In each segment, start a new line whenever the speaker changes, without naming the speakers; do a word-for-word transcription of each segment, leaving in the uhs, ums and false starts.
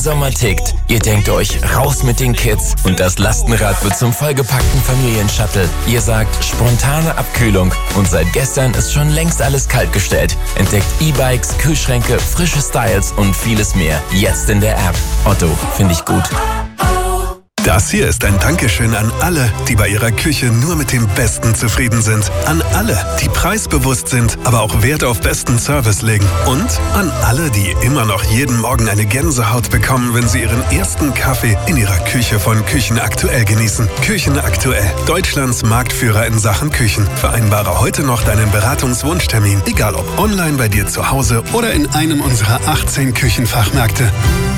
Sommer tickt. Ihr denkt euch, raus mit den Kids und das Lastenrad wird zum vollgepackten Familienshuttle. Ihr sagt, spontane Abkühlung und seit gestern ist schon längst alles kaltgestellt. Entdeckt E-Bikes, Kühlschränke, frische Styles und vieles mehr. Jetzt in der App. Otto, finde ich gut.
Das hier ist ein Dankeschön an alle, die bei ihrer Küche nur mit dem Besten zufrieden sind. An alle, die preisbewusst sind, aber auch Wert auf besten Service legen. Und an alle, die immer noch jeden Morgen eine Gänsehaut bekommen, wenn sie ihren ersten Kaffee in ihrer Küche von Küchen Aktuell genießen. Küchen Aktuell, Deutschlands Marktführer in Sachen Küchen. Vereinbare heute noch deinen Beratungswunschtermin, egal ob online bei dir zu Hause oder in einem unserer achtzehn Küchenfachmärkte.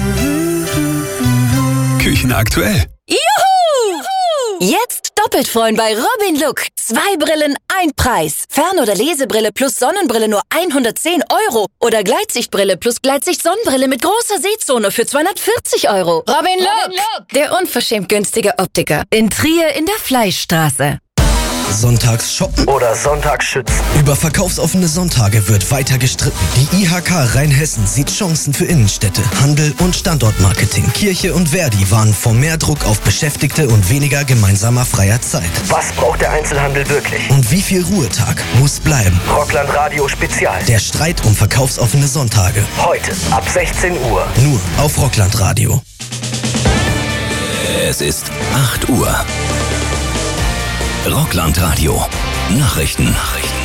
Küchen Aktuell.
Juhu! Jetzt doppelt freuen bei Robin Look. Zwei Brillen, ein Preis. Fern- oder Lesebrille plus Sonnenbrille nur hundertzehn Euro. Oder Gleitsichtbrille plus Gleitsicht-Sonnenbrille mit großer Sehzone für zweihundertvierzig Euro. Robin Look, Robin Look, der unverschämt günstige Optiker. In Trier in der Fleischstraße.
Sonntags shoppen
oder Sonntags schützen.
Über verkaufsoffene Sonntage wird weiter gestritten. Die I H K Rheinhessen sieht Chancen für Innenstädte, Handel und Standortmarketing. Kirche und Verdi warnen vor mehr Druck auf Beschäftigte und weniger gemeinsamer freier Zeit.
Was braucht der Einzelhandel wirklich?
Und wie viel Ruhetag muss bleiben?
Rockland Radio Spezial.
Der Streit um verkaufsoffene Sonntage.
Heute ab sechzehn Uhr.
Nur auf Rockland Radio.
Es ist acht Uhr. Rockland Radio. Nachrichten. Nachrichten.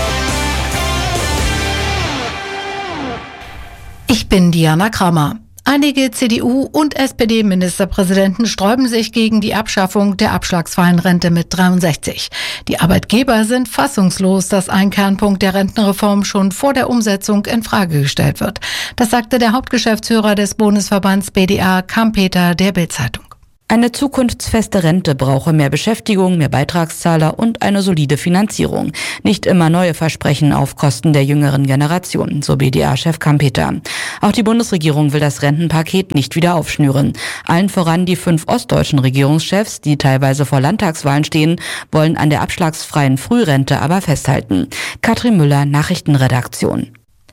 Ich bin Diana Kramer. Einige C D U- und S P D-Ministerpräsidenten sträuben sich gegen die Abschaffung der abschlagsfreien Rente mit dreiundsechzig. Die Arbeitgeber sind fassungslos, dass ein Kernpunkt der Rentenreform schon vor der Umsetzung in Frage gestellt wird. Das sagte der Hauptgeschäftsführer des Bundesverbands B D A, Kampeter, der Bild-Zeitung.
Eine zukunftsfeste Rente brauche mehr Beschäftigung, mehr Beitragszahler und eine solide Finanzierung. Nicht immer neue Versprechen auf Kosten der jüngeren Generation, so B D A-Chef Kampeter. Auch die Bundesregierung will das Rentenpaket nicht wieder aufschnüren. Allen voran die fünf ostdeutschen Regierungschefs, die teilweise vor Landtagswahlen stehen, wollen an der abschlagsfreien Frührente aber festhalten. Katrin Müller, Nachrichtenredaktion.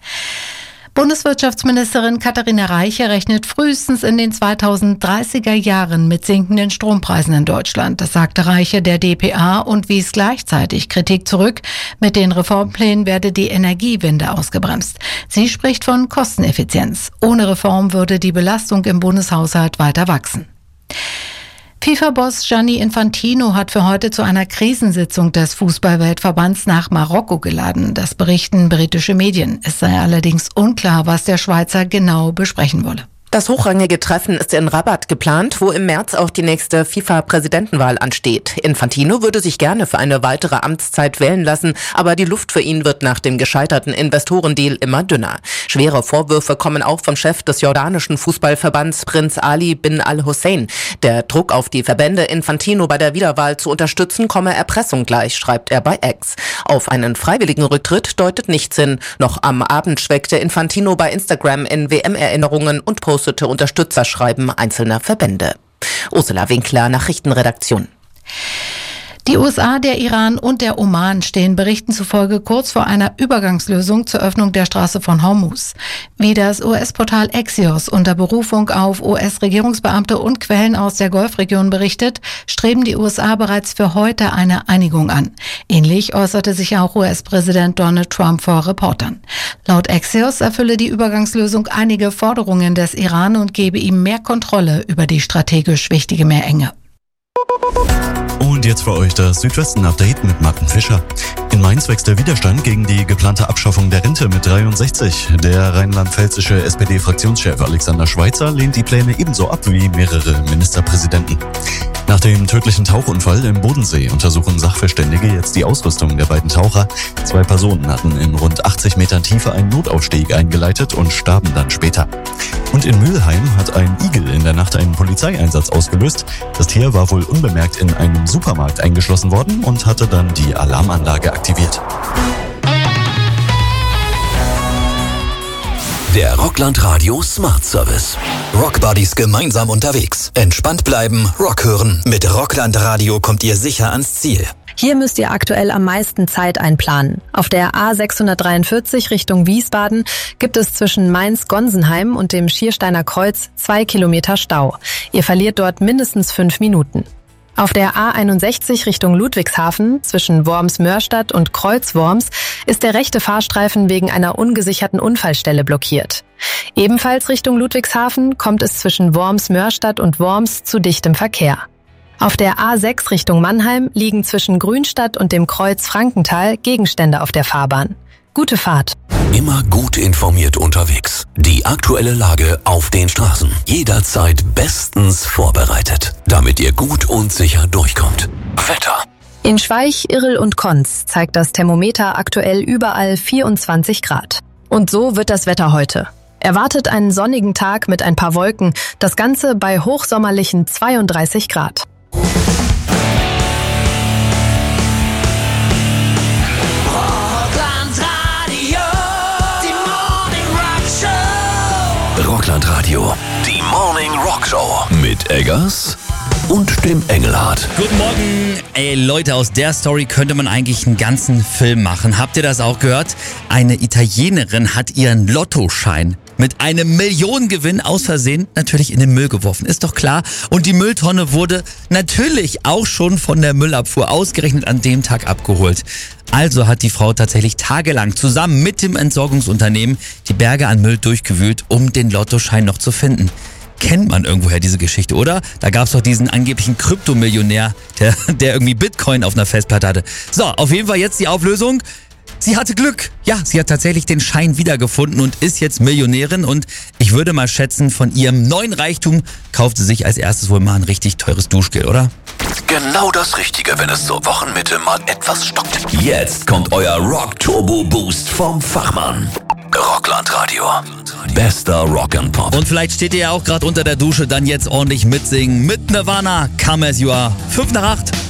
Bundeswirtschaftsministerin Katharina Reiche rechnet frühestens in den zweitausenddreißiger Jahren mit sinkenden Strompreisen in Deutschland. Das sagte Reiche der D P A und wies gleichzeitig Kritik zurück. Mit den Reformplänen werde die Energiewende ausgebremst. Sie spricht von Kosteneffizienz. Ohne Reform würde die Belastung im Bundeshaushalt weiter wachsen. FIFA-Boss Gianni Infantino hat für heute zu einer Krisensitzung des Fußball-Weltverbands nach Marokko geladen. Das berichten britische Medien. Es sei allerdings unklar, was der Schweizer genau besprechen wolle.
Das hochrangige Treffen ist in Rabat geplant, wo im März auch die nächste FIFA-Präsidentenwahl ansteht. Infantino würde sich gerne für eine weitere Amtszeit wählen lassen, aber die Luft für ihn wird nach dem gescheiterten Investorendeal immer dünner. Schwere Vorwürfe kommen auch vom Chef des jordanischen Fußballverbands Prinz Ali bin al-Hussein. Der Druck auf die Verbände, Infantino bei der Wiederwahl zu unterstützen, komme Erpressung gleich, schreibt er bei X. Auf einen freiwilligen Rücktritt deutet nichts hin. Noch am Abend schwelgte Infantino bei Instagram in W M-Erinnerungen und postete Unterstützerschreiben einzelner Verbände. Ursula Winkler, Nachrichtenredaktion.
Die U S A, der Iran und der Oman stehen Berichten zufolge kurz vor einer Übergangslösung zur Öffnung der Straße von Hormuz. Wie das U S-Portal Axios unter Berufung auf U S-Regierungsbeamte und Quellen aus der Golfregion berichtet, streben die U S A bereits für heute eine Einigung an. Ähnlich äußerte sich auch U S-Präsident Donald Trump vor Reportern. Laut Axios erfülle die Übergangslösung einige Forderungen des Iran und gebe ihm mehr Kontrolle über die strategisch wichtige Meerenge.
Und jetzt für euch das Südwesten-Update mit Martin Fischer. In Mainz wächst der Widerstand gegen die geplante Abschaffung der Rente mit dreiundsechzig. Der rheinland-pfälzische S P D-Fraktionschef Alexander Schweitzer lehnt die Pläne ebenso ab wie mehrere Ministerpräsidenten. Nach dem tödlichen Tauchunfall im Bodensee untersuchen Sachverständige jetzt die Ausrüstung der beiden Taucher. Zwei Personen hatten in rund achtzig Metern Tiefe einen Notausstieg eingeleitet und starben dann später. Und in Mülheim hat ein Igel in der Nacht einen Polizeieinsatz ausgelöst. Das Tier war wohl unbemerkt in einem Supermarkt eingeschlossen worden und hatte dann die Alarmanlage aktiviert.
Der Rockland Radio Smart Service. Rockbuddies gemeinsam unterwegs. Entspannt bleiben, Rock hören. Mit Rockland Radio kommt ihr sicher ans Ziel.
Hier müsst ihr aktuell am meisten Zeit einplanen. Auf der A sechshundertdreiundvierzig Richtung Wiesbaden gibt es zwischen Mainz-Gonsenheim und dem Schiersteiner Kreuz zwei Kilometer Stau. Ihr verliert dort mindestens fünf Minuten. Auf der A einundsechzig Richtung Ludwigshafen zwischen Worms-Mörstadt und Kreuz-Worms ist der rechte Fahrstreifen wegen einer ungesicherten Unfallstelle blockiert. Ebenfalls Richtung Ludwigshafen kommt es zwischen Worms-Mörstadt und Worms zu dichtem Verkehr. Auf der A sechs Richtung Mannheim liegen zwischen Grünstadt und dem Kreuz Frankenthal Gegenstände auf der Fahrbahn. Gute Fahrt.
Immer gut informiert unterwegs. Die aktuelle Lage auf den Straßen. Jederzeit bestens vorbereitet, damit ihr gut und sicher durchkommt. Wetter.
In Schweich, Irl und Konz zeigt das Thermometer aktuell überall vierundzwanzig Grad. Und so wird das Wetter heute. Erwartet einen sonnigen Tag mit ein paar Wolken, das Ganze bei hochsommerlichen zweiunddreißig Grad.
Rocklandradio, die Morning Rock Show mit Eggers und dem Engelhardt.
Guten Morgen. Ey Leute, aus der Story könnte man eigentlich einen ganzen Film machen. Habt ihr das auch gehört? Eine Italienerin hat ihren Lottoschein mit einem Millionengewinn aus Versehen natürlich in den Müll geworfen. Ist doch klar. Und die Mülltonne wurde natürlich auch schon von der Müllabfuhr ausgerechnet an dem Tag abgeholt. Also hat die Frau tatsächlich tagelang zusammen mit dem Entsorgungsunternehmen die Berge an Müll durchgewühlt, um den Lottoschein noch zu finden. Kennt man irgendwoher diese Geschichte, oder? Da gab's doch diesen angeblichen Kryptomillionär, der, der irgendwie Bitcoin auf einer Festplatte hatte. So, auf jeden Fall jetzt die Auflösung. Sie hatte Glück. Ja, sie hat tatsächlich den Schein wiedergefunden und ist jetzt Millionärin. Und ich würde mal schätzen, von ihrem neuen Reichtum kauft sie sich als erstes wohl mal ein richtig teures Duschgel, oder?
Genau das Richtige, wenn es zur Wochenmitte mal etwas stockt. Jetzt kommt euer Rock Turbo Boost vom Fachmann. Rocklandradio. Bester Rock and Pop.
Und vielleicht steht ihr ja auch gerade unter der Dusche, dann jetzt ordentlich mitsingen mit Nirvana, Come As You Are. fünf nach acht.